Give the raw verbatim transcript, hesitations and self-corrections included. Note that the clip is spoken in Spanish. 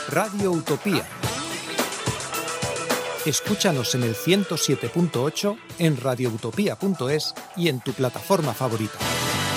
Radio Utopía. Escúchanos en el ciento siete punto ocho, en radioutopía punto es y en tu plataforma favorita.